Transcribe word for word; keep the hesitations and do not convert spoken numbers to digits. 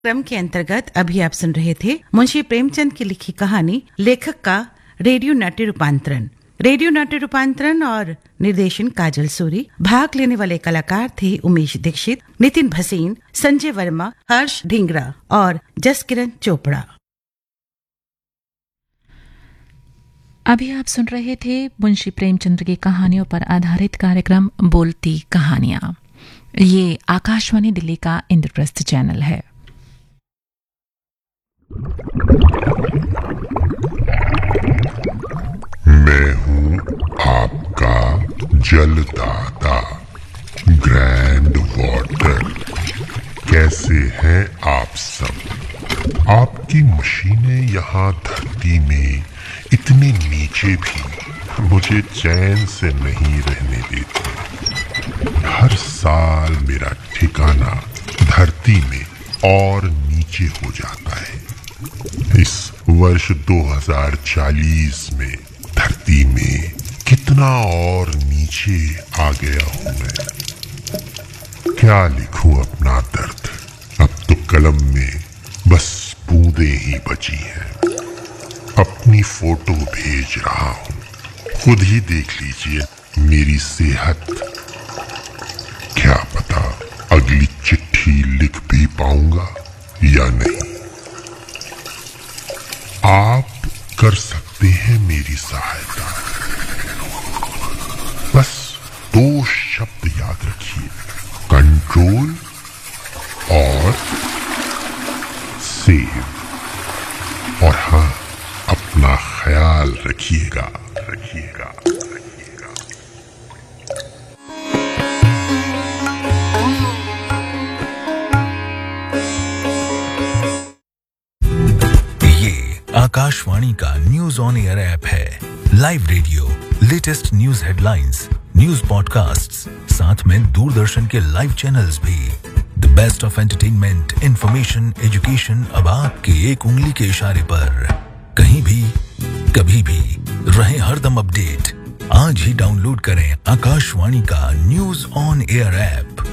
क्रम के अंतर्गत अभी आप सुन रहे थे मुंशी प्रेमचंद की लिखी कहानी लेखक का रेडियो नाट्य रूपांतरण। रेडियो नाट्य रूपांतरण और निर्देशन काजल सूरी। भाग लेने वाले कलाकार थे उमेश दीक्षित, नितिन भसीन, संजय वर्मा, हर्ष ढींगरा और जसकिरण चोपड़ा। अभी आप सुन रहे थे मुंशी प्रेमचंद की कहानियों पर आधारित कार्यक्रम बोलती कहानियां। ये आकाशवाणी दिल्ली का इंद्रप्रस्थ चैनल है। मैं हूँ आपका जलदाता ग्रैंड वाटर। कैसे हैं आप सब? आपकी मशीनें यहाँ धरती में इतने नीचे भी मुझे चैन से नहीं रहने देती। हर साल मेरा ठिकाना धरती में और नीचे हो जाता है। इस वर्ष दो हज़ार चालीस में धरती में कितना और नीचे आ गया हूं मैं। क्या लिखूं अपना दर्द? अब तो कलम में बस बूंदें ही बची हैं। अपनी फोटो भेज रहा हूं, खुद ही देख लीजिए मेरी सेहत। क्या पता अगली चिट्ठी लिख भी पाऊंगा या नहीं। आप कर सकते हैं मेरी सहायता। बस दो शब्द याद रखिए, कंट्रोल और सेव। और हाँ, अपना ख्याल रखिएगा रखिएगा रखिएगा। आकाशवाणी का न्यूज ऑन एयर ऐप है। Live radio, latest news headlines, news podcasts, साथ में दूरदर्शन के लाइव चैनल्स भी। The best of entertainment, information, education अब आपके एक उंगली के इशारे पर। कहीं भी, कभी भी, रहे हरदम अपडेट। आज ही डाउनलोड करें आकाशवाणी का न्यूज ऑन एयर ऐप।